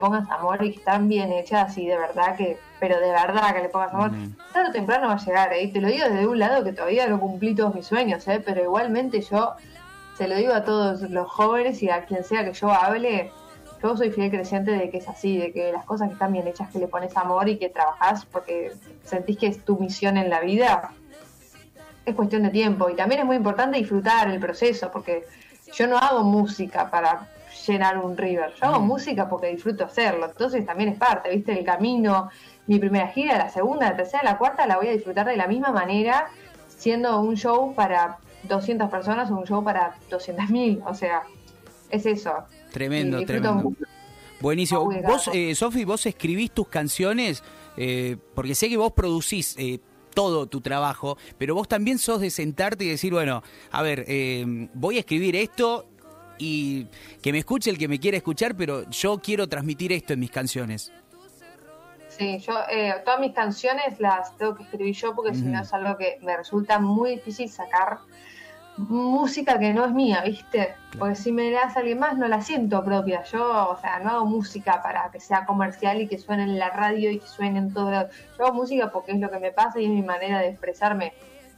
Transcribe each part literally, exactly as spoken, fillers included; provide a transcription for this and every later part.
pongas amor y que están bien hechas y de verdad que, pero de verdad que le pongas amor, mm. tarde o temprano va a llegar, ¿eh? Y te lo digo desde un lado que todavía no cumplí todos mis sueños, ¿eh? Pero igualmente yo se lo digo a todos los jóvenes y a quien sea que yo hable, yo soy fiel creyente de que es así, de que las cosas que están bien hechas, que le pones amor y que trabajás porque sentís que es tu misión en la vida, es cuestión de tiempo. Y también es muy importante disfrutar el proceso, porque yo no hago música para llenar un river, yo hago mm. música porque disfruto hacerlo, entonces también es parte, viste, el camino. Mi primera gira, la segunda, la tercera, la cuarta la voy a disfrutar de la misma manera, siendo un show para doscientas personas o un show para doscientas mil, o sea, es eso. Tremendo, tremendo. Mucho. Buenísimo. Vos, eh, Sofi, vos escribís tus canciones, eh, porque sé que vos producís eh, todo tu trabajo, pero vos también sos de sentarte y decir, bueno, a ver, eh, voy a escribir esto y que me escuche el que me quiera escuchar, pero yo quiero transmitir esto en mis canciones. Sí, yo eh, todas mis canciones las tengo que escribir yo porque mm. si no es algo que me resulta muy difícil sacar música que no es mía, ¿viste? Claro. Porque si me la hace alguien más no la siento propia. Yo, o sea, no hago música para que sea comercial y que suene en la radio y que suene en todo lado. Yo hago música porque es lo que me pasa y es mi manera de expresarme.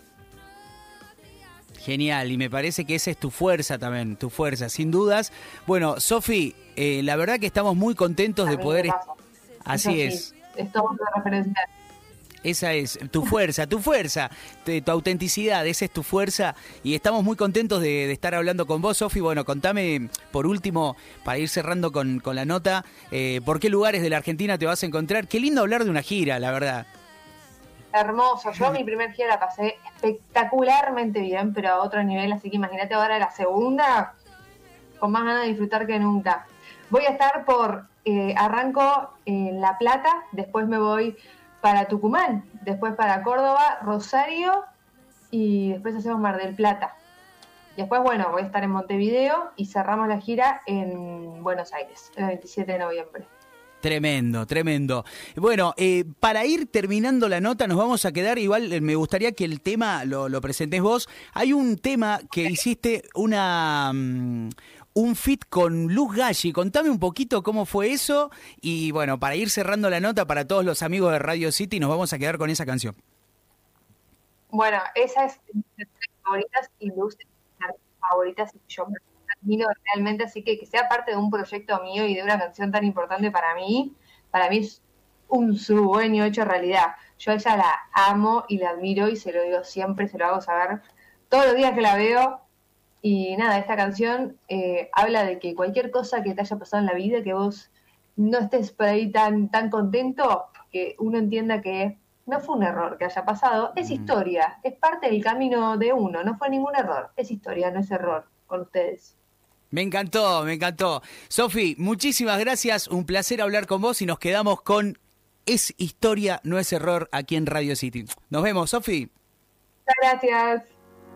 Genial, y me parece que esa es tu fuerza también, tu fuerza, sin dudas. Bueno, Sofi, eh, la verdad que estamos muy contentos de poder... Así es. Es todo una referencia. Esa es tu fuerza, tu fuerza, tu, tu autenticidad, esa es tu fuerza y estamos muy contentos de, de estar hablando con vos, Sofi. Bueno, contame por último, para ir cerrando con, con la nota, eh, ¿por qué lugares de la Argentina te vas a encontrar? Qué lindo hablar de una gira, la verdad. Hermoso, yo mi primer gira la pasé espectacularmente bien, pero a otro nivel, así que imagínate ahora la segunda, con más ganas de disfrutar que nunca. Voy a estar por, eh, arranco en La Plata, después me voy para Tucumán, después para Córdoba, Rosario y después hacemos Mar del Plata. Después, bueno, voy a estar en Montevideo y cerramos la gira en Buenos Aires, el veintisiete de noviembre. Tremendo, tremendo. Bueno, eh, para ir terminando la nota nos vamos a quedar, igual eh, me gustaría que el tema lo, lo presentes vos. Hay un tema que hiciste una... Um, un feat con Luz Galli, contame un poquito cómo fue eso y bueno, para ir cerrando la nota para todos los amigos de Radio City nos vamos a quedar con esa canción. Bueno, esa es de mis favoritas y Luz es de mis favoritas y yo me admiro realmente, así que que sea parte de un proyecto mío y de una canción tan importante para mí, para mí es un sueño hecho realidad. Yo a ella la amo y la admiro y se lo digo siempre, se lo hago saber todos los días que la veo. Y nada, esta canción eh, habla de que cualquier cosa que te haya pasado en la vida, que vos no estés por ahí tan, tan contento, que uno entienda que no fue un error que haya pasado, es historia, es parte del camino de uno, no fue ningún error, es historia, no es error con ustedes. Me encantó, me encantó. Sofi, muchísimas gracias, un placer hablar con vos y nos quedamos con Es historia, no es error aquí en Radio City. Nos vemos, Sofi. Muchas gracias.